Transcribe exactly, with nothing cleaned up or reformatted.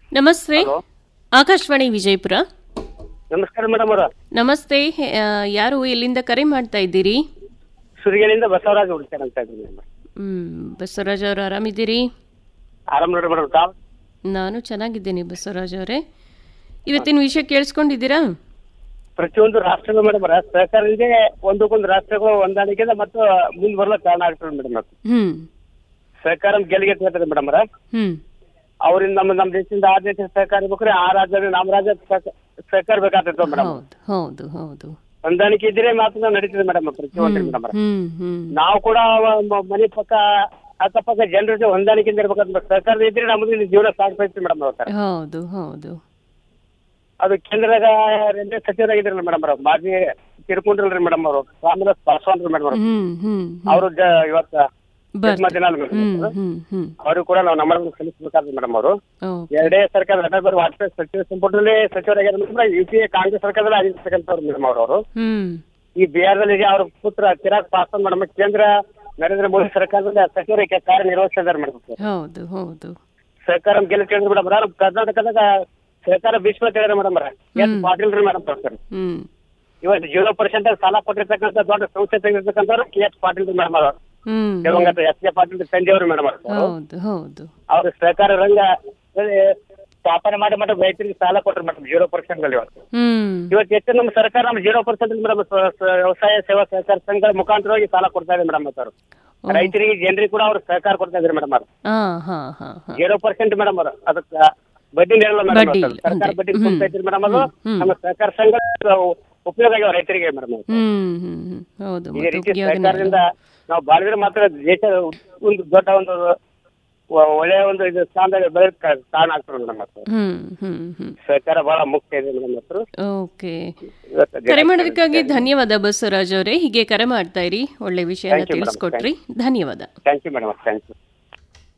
ನಮಸ್ತೆ. ಹಲೋ, ಆಕಾಶವಾಣಿ ವಿಜಯಪುರ. ನಮಸ್ಕಾರ ಮೇಡಮ್ ಅವರ. ನಮಸ್ತೆ. ಆ, ಯಾರು ಎಲ್ಲಿಂದ ಕರೆ ಮಾಡ್ತಾ ಇದ್ದೀರಿ? ಸುರಿಗಳಿಂದ ಬಸವರಾಜ್ ಹುಡ್ತಾರೆ ಅಂತ ಇದ್ದೀನಿ ಮೇಡಮ್. ಹ್ಮ್ ಬಸವರಾಜ್ ಅವರು ಆರಾಮಿದ್ದೀರಿ? ಆರಾಮ್ ನೋಡ್ರಿ ಮೇಡಮ್. ತಾವ್ ನಾನು ಚೆನ್ನಾಗಿದ್ದೀನಿ ಬಸವರಾಜ್ ಅವರೇ. ಇವತ್ತಿನ ವಿಷಯ ಕೇಳಿಸ್ಕೊಂಡಿದ್ದೀರಾ? ಪ್ರತಿಯೊಂದು ರಾಷ್ಟ್ರಗಳು ಮೇಡಮ್ ಅವರ ಸಹಕಾರದಿಂದ ಒಂದಕ್ಕೊಂದು ರಾಷ್ಟ್ರಗಳು ಹೊಂದಾಣಿಕೆಯಿಂದ ಮತ್ತು ಮುಂದೆ ಬರ್ಲಿಕ್ಕೆ ಕಾರಣ ಆಗ್ತದೆ ಮೇಡಮ್ ಅವ್ರು. ಹ್ಮ್ ಸಹಕಾರ ಗೆಲ್ಲಿಗೆ ಹೇಳ್ತಾರೆ ಮೇಡಮ್ ಅವರ. ಹ್ಮ್ ಅವ್ರಿಂದ ನಮ್ಮ ನಮ್ಮ ದೇಶದಿಂದ ಆ ದೇಶದ ಸಹಕಾರ ಬೇಕ್ರೆ ಆ ರಾಜ್ಯದ ನಮ್ಮ ರಾಜ್ಯ ಸಹಕಾರ ಬೇಕಾಗ್ತದೆ ಮೇಡಮ್. ಹೌದು ಹೌದು ಹೌದು. ಹೊಂದಾಣಿಕೆ ಇದ್ರೆ ಮಾತ್ರ ನಡೀತದೆ ಮೇಡಮ್ ಪ್ರತಿಯೊಂದು ಮೇಡಮ್ ಅವರ. ಹ್ಮ್ ಹ್ಮ್ ನಾವು ಕೂಡ ಮ- ಮನೆ ಪಕ್ಕ ಅಕ್ಕಪಕ್ಕ ಜನರ ಜೊತೆ ಹೊಂದಾಣಿಕೆಯಿಂದ ಇರ್ಬೇಕಂತ ಸಹಕಾರ ಇದ್ರೆ ನಮ್ದು ಜೀವನ ಸಾಗಿಸ್ತೈತಿ ಮೇಡಮ್ ಅವ್ರ. ಹೌದು ಹೌದು. ಅದು ಕೇಂದ್ರದ ರೈಲ್ವೆ ಸಚಿವರಾಗಿದ್ರಲ್ಲ ಮೇಡಮ್ ಅವ್ರು, ಮಾಜಿ ತಿರ್ಕೊಂಡ್ರಲ್ರಿ ಮೇಡಮ್ ಅವರು, ರಾಮದಾಸ್ ಪಾಸ್ವಾನ್ ಮೇಡಮ್ ಅವರು. ಹ್ಮ್ ಹ್ಮ್ ಅವರು ಇವತ್ತ ಬರ್ತಾರೆ. ದಿನ ಹ್ಮ್ ಹ್ಮ್ ಹ್ಮ್ ಅವ್ರಿಗೆ ಕೂಡ ನಾವು ನಮ್ಮನ್ನು ಸಲ್ಲಿಸಬೇಕಾದ್ರೆ ಮೇಡಮ್ ಅವರು. ಓಕೆ. ಎರಡೇ ಸರ್ಕಾರ ಹದಿನಾರು ವಾಜಪೇಯಿ ಸಚಿವ ಸಂಪುಟದಲ್ಲಿ ಸಚಿವರಾಗ್ಯಾರ madam. U P A Congress ಸರ್ಕಾರದಲ್ಲಿ ಆಗಿರ್ತಕ್ಕಂಥವ್ರು ಮೇಡಮ್ ಅವರು. ಹ್ಮ್ ಈ ಬಿಹಾರದಲ್ಲಿ ಅವ್ರ ಪುತ್ರ ಚಿರಾಗ್ ಪಾಸ್ವಾನ್ ಮೇಡಮ್ ಕೇಂದ್ರ ನರೇಂದ್ರ ಮೋದಿ ಸರ್ಕಾರದಲ್ಲಿ ಸಚಿವರಿಗೆ ಕಾರ್ಯನಿರ್ವಹಿಸಿದ್ದಾರೆ ಮೇಡಮ್. ಹೌದು ಹೌದು. ಸಹಕಾರ ಗೆಲ್ಲ ಕೇಳಿದ್ರು ಮೇಡಮ್ ಅವ್ರ. ಕರ್ನಾಟಕದಾಗ ಸಹಕಾರ ಭೀಷ್ಮ ಕೇಳಿದ್ರೆ ಮೇಡಮ್ ಅವ್ರ. ಎಸ್ ಪಾಟೀಲ್ ರೀ ಮೇಡಮ್ ಸರ್. ಹ್ಮ್ ಇವತ್ತು ಜೀರೋ ಪರ್ಸೆಂಟ್ ಸಾಲ ಕೊಟ್ಟಿರ್ತಕ್ಕಂಥ ದೊಡ್ಡ ಸಂಸ್ಥೆ ತೆಗೆದಿರ್ತಕ್ಕಂಥವ್ರು ಕೆ ಎಸ್ ಪಾಟೀಲ್ ಮೇಡಮ್ ಅವರು. ಹ್ಮ್ ದಿವಂಗತ ಎಸ್ ಕೆ ಪಾಟೀಲ್ ಸಂಜೆ ಅವರು ಮೇಡಮ್ ಅವರು. ಹೌದು ಹೌದು. ಅವ್ರ ಸಹಕಾರ ರಂಗ ಸ್ಥಾಪನೆ ಮಾಡಿ ಮೇಡಮ್ ರೈತರಿಗೆ ಸಾಲ ಕೊಟ್ಟರು ಮೇಡಮ್ ಜೀರೋ ಪರ್ಸೆಂಟ್ ಅಲ್ಲಿ. ಇವತ್ತು ಹ್ಮ್ ಇವತ್ತು ಹೆಚ್ಚು ನಮ್ಮ ಸರ್ಕಾರ ನಮ್ಮ ಜೀರೋ ಪರ್ಸೆಂಟ್ ಮೇಡಮ್ ವ್ಯವಸಾಯ ಸೇವಾ ಸಹಕಾರ ಸಂಘಗಳ ಮುಖಾಂತರವಾಗಿ ಸಾಲ ಕೊಡ್ತಾ ಇದೆ ಮೇಡಮ್ ಅವರು. ರೈತರಿಗೆ ಜನರಿಗೆ ಕೂಡ ಅವ್ರು ಸಹಕಾರ ಕೊಡ್ತಾ ಇದ್ದಾರೆ ಮೇಡಮ್ ಅವರು. ಹಾ ಹಾ ಹಾ ಹಾ. ಜೀರೋ ಪರ್ಸೆಂಟ್ ಮೇಡಮ್ ಅವರು. ಅದಕ್ಕೆ ಬಡ್ಡಿ ನೀಡಲ್ಲ ಮೇಡಮ್. ಬಡ್ಡಿ ಇಲ್ಲ. ಸರ್ಕಾರ ಅದೇ. ಬಡ್ಡಿ ಹ್ಮ್. ಕೊಡ್ತಾ ಇದ್ರು ಮೇಡಮ್ ಅದು. ಹ್ಮ್. ನಮ್ಮ ಸಹಕಾರ ಸಂಘ ಉಪಯೋಗ ಆಗ್ಯಾವ ರೈತರಿಗೆ ಮೇಡಮ್. ಹ್ಮ್ ಹ್ಮ್ ಹ್ಮ್. ಹೌದು. ಈ ಮತ್ತೆ ರೀತಿ ಉಪಯೋಗನೇ ಸರ್ಕಾರದಿಂದ ಅಲ್ಲ. ನಾವು ಬಾಳಿದ್ರೆ ಮಾತ್ರ ದೇಶ ಒಂದು ದೊಡ್ಡ ಒಂದು ಒ- ಒಳ್ಳೆಯ ಒಂದು ಇದು ಸ್ಥಾನದಾಗ ಬೆಳೆದ ಕಾರಣ ಆಗ್ತದೆ ಮೇಡಮ್. ಹ್ಮ್ ಹ್ಮ್ ಹ್ಮ್. ಸಹಕಾರ ಬಹಳ ಮುಖ್ಯ ಇದೆ ಮೇಡಮ್ ಹತ್ರ. ಓಕೆ. ಇವತ್ತು ಕರೆ ಮಾಡೋದಕ್ಕಾಗಿ ಧನ್ಯವಾದ ಬಸವರಾಜ್ ಅವರೇ. ಹೀಗೆ ಕರೆ ಮಾಡ್ತಾ ಇರಿ. ಒಳ್ಳೆ ವಿಷಯನ Thank you, madam. ತಿಳಿಸ್ಕೊಟ್ರಿ. ಧನ್ಯವಾದ. Thank you madam. Thank you.